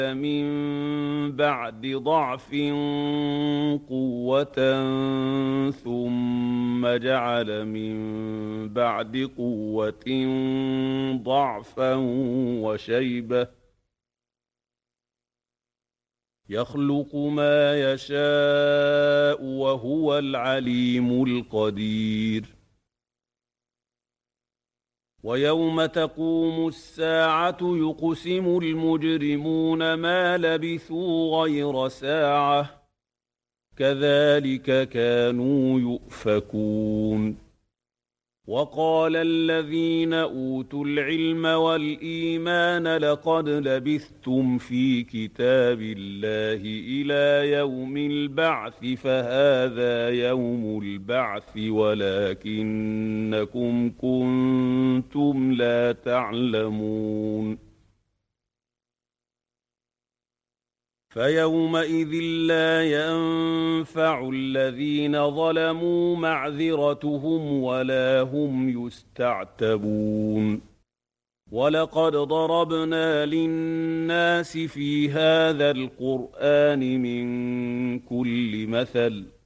من بعد ضعف قوة ثم جعل من بعد قوة ضعفا وشيبة يخلق ما يشاء وهو العليم القدير. ويوم تقوم الساعة يقسم المجرمون ما لبثوا غير ساعة كذلك كانوا يؤفكون. وقال الذين أوتوا العلم والإيمان لقد لبثتم في كتاب الله إلى يوم البعث فهذا يوم البعث ولكنكم كنتم لا تعلمون. فيومئذ لا ينفع الذين ظلموا معذرتهم ولا هم يستعتبون. ولقد ضربنا للناس في هذا القرآن من كل مثل